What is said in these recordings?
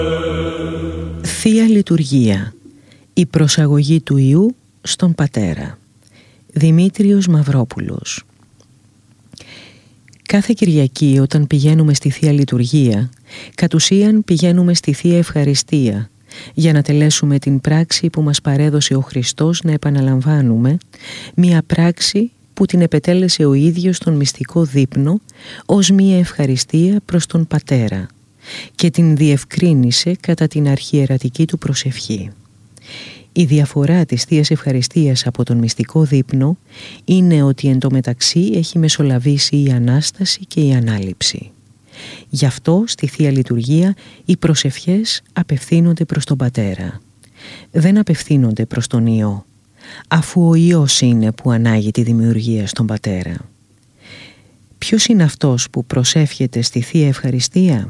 Θεία Λειτουργία. Η προσαγωγή του Υιού στον Πατέρα. Δημήτριος Μαυρόπουλος. Κάθε Κυριακή όταν πηγαίνουμε στη Θεία Λειτουργία, κατ' ουσίαν πηγαίνουμε στη Θεία Ευχαριστία για να τελέσουμε την πράξη που μας παρέδωσε ο Χριστός να επαναλαμβάνουμε, μια πράξη που την επετέλεσε ο ίδιος στον μυστικό δείπνο ως μια ευχαριστία προς τον Πατέρα και την διευκρίνησε κατά την αρχιερατική του προσευχή. Η διαφορά της Θείας Ευχαριστίας από τον μυστικό δείπνο είναι ότι εν τω μεταξύ έχει μεσολαβήσει η Ανάσταση και η Ανάληψη. Γι' αυτό στη Θεία Λειτουργία οι προσευχές απευθύνονται προς τον Πατέρα. Δεν απευθύνονται προς τον Υιό, αφού ο Υιός είναι που ανάγει τη δημιουργία στον Πατέρα. Ποιος είναι αυτός που προσεύχεται στη Θεία Ευχαριστία?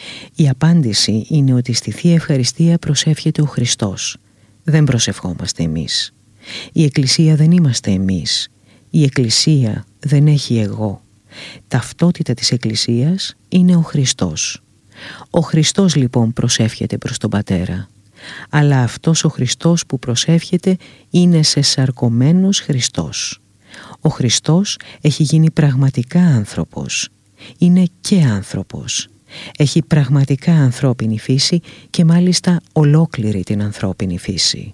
Η απάντηση είναι ότι στη Θεία Ευχαριστία προσεύχεται ο Χριστός. Δεν προσευχόμαστε εμείς. Η Εκκλησία δεν είμαστε εμείς. Η Εκκλησία δεν έχει εγώ. Ταυτότητα της Εκκλησίας είναι ο Χριστός. Ο Χριστός λοιπόν προσεύχεται προς τον Πατέρα. Αλλά αυτός ο Χριστός που προσεύχεται είναι σεσαρκωμένος Χριστός. Ο Χριστός έχει γίνει πραγματικά άνθρωπος. Είναι και άνθρωπος. Έχει πραγματικά ανθρώπινη φύση και μάλιστα ολόκληρη την ανθρώπινη φύση.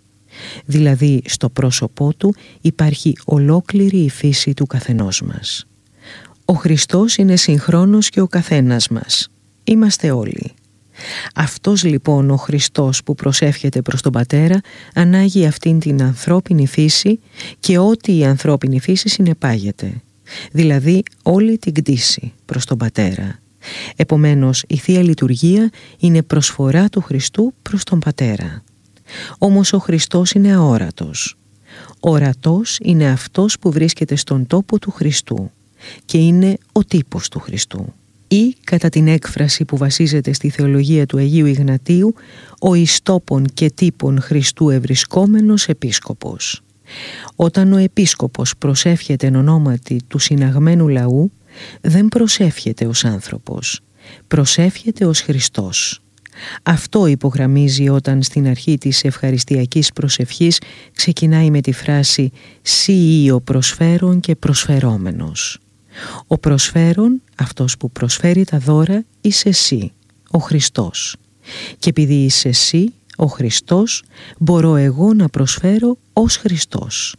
Δηλαδή στο πρόσωπό του υπάρχει ολόκληρη η φύση του καθενός μας. Ο Χριστός είναι συγχρόνως και ο καθένας μας. Είμαστε όλοι. Αυτός λοιπόν ο Χριστός που προσεύχεται προς τον Πατέρα ανάγει αυτήν την ανθρώπινη φύση και ό,τι η ανθρώπινη φύση συνεπάγεται. Δηλαδή όλη την κτήση προς τον Πατέρα. Επομένως η Θεία Λειτουργία είναι προσφορά του Χριστού προς τον Πατέρα. Όμως ο Χριστός είναι αόρατος. Ορατός είναι αυτός που βρίσκεται στον τόπο του Χριστού και είναι ο τύπος του Χριστού. Ή κατά την έκφραση που βασίζεται στη θεολογία του Αγίου Ιγνατίου, ο εις τόπον και τύπον Χριστού ευρισκόμενος επίσκοπος. Όταν ο επίσκοπος προσεύχεται εν ονόματι του συναγμένου λαού, δεν προσεύχεται ως άνθρωπος, προσεύχεται ως Χριστός. Αυτό υπογραμμίζει όταν στην αρχή της ευχαριστιακής προσευχής ξεκινάει με τη φράση «Σύ ή ο προσφέρον και προσφερόμενος». Ο προσφέρον, αυτός που προσφέρει τα δώρα, είσαι εσύ, ο Χριστός. Και επειδή είσαι εσύ, ο Χριστός, μπορώ εγώ να προσφέρω ως Χριστός.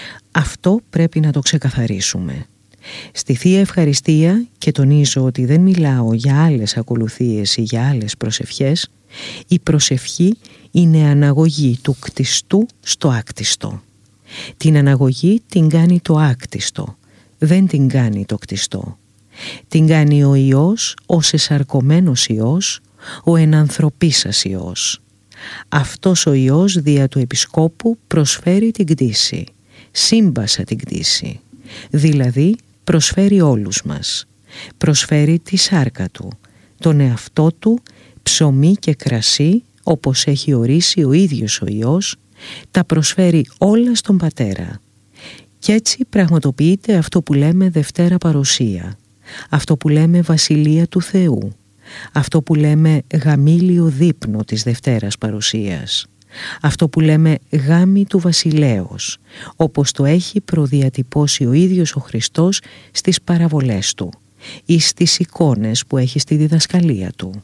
Αυτό πρέπει να το ξεκαθαρίσουμε. Στη Θεία Ευχαριστία, και τονίζω ότι δεν μιλάω για άλλες ακολουθίες ή για άλλες προσευχές, η προσευχή είναι αναγωγή του κτιστού στο άκτιστο. Την αναγωγή την κάνει το άκτιστο, δεν την κάνει το κτιστό. Την κάνει ο Υιός, ο σεσαρκωμένος Υιός, ο ενανθρωπίσας Υιός. Αυτός ο Υιός δια του Επισκόπου προσφέρει την κτήση, σύμπασα την κτήση, δηλαδή προσφέρει όλους μας. Προσφέρει τη σάρκα του, τον εαυτό του, ψωμί και κρασί, όπως έχει ορίσει ο ίδιος ο Υιός, τα προσφέρει όλα στον Πατέρα. Κι έτσι πραγματοποιείται αυτό που λέμε Δευτέρα Παρουσία, αυτό που λέμε Βασιλεία του Θεού, αυτό που λέμε γαμήλιο δείπνο της Δευτέρας Παρουσίας, αυτό που λέμε γάμη του Βασιλέως, όπως το έχει προδιατυπώσει ο ίδιος ο Χριστός στις παραβολές του ή στις εικόνες που έχει στη διδασκαλία του.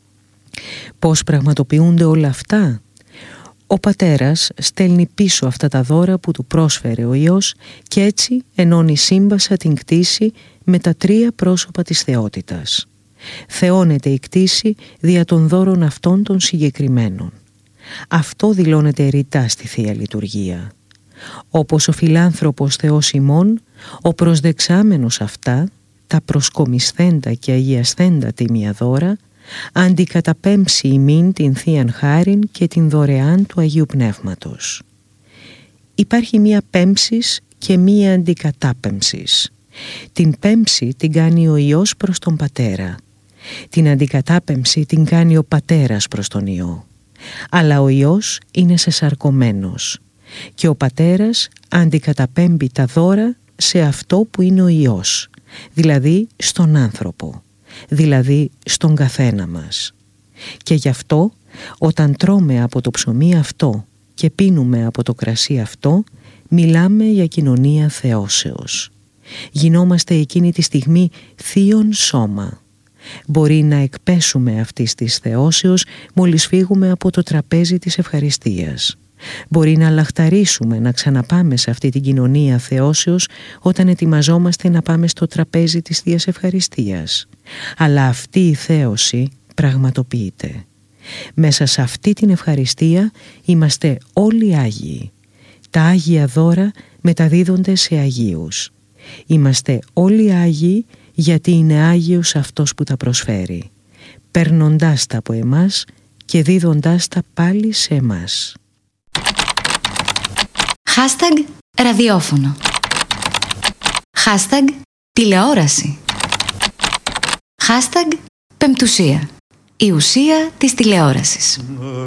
Πώς πραγματοποιούνται όλα αυτά? Ο Πατέρας στέλνει πίσω αυτά τα δώρα που του πρόσφερε ο Υιός και έτσι ενώνει σύμπασα την κτήση με τα τρία πρόσωπα της θεότητας. Θεώνεται η κτήση δια των δώρων αυτών των συγκεκριμένων. Αυτό δηλώνεται ρητά στη Θεία Λειτουργία. Όπως ο φιλάνθρωπος Θεός ημών, ο προσδεξάμενος αυτά, τα προσκομισθέντα και αγιασθέντα τίμια δώρα, αντικαταπέμψει ημίν την Θείαν Χάριν και την δωρεάν του Αγίου Πνεύματος. Υπάρχει μία πέμψης και μία αντικατάπεμψης. Την πέμψη την κάνει ο Υιός προς τον Πατέρα. Την αντικατάπεμψη την κάνει ο Πατέρας προς τον Υιό. Αλλά ο Υιός είναι σεσαρκωμένος και ο Πατέρας αντικαταπέμπει τα δώρα σε αυτό που είναι ο Υιός, δηλαδή στον άνθρωπο, δηλαδή στον καθένα μας. Και γι' αυτό όταν τρώμε από το ψωμί αυτό και πίνουμε από το κρασί αυτό, μιλάμε για κοινωνία θεώσεως. Γινόμαστε εκείνη τη στιγμή θείον σώμα. Μπορεί να εκπέσουμε αυτής της θεώσεως μόλις φύγουμε από το τραπέζι της ευχαριστίας. Μπορεί να λαχταρίσουμε, να ξαναπάμε σε αυτή την κοινωνία θεώσεως όταν ετοιμαζόμαστε να πάμε στο τραπέζι της Θείας Ευχαριστίας. Αλλά αυτή η θέωση πραγματοποιείται. Μέσα σε αυτή την ευχαριστία είμαστε όλοι Άγιοι. Τα Άγια δώρα μεταδίδονται σε Αγίους. Είμαστε όλοι Άγιοι γιατί είναι Άγιος αυτός που τα προσφέρει, παίρνοντάς τα από εμάς και δίδοντάς τα πάλι σε εμάς. #ραδιόφωνο. #τηλεόραση. #πεμπτουσία. Η ουσία της τηλεόρασης.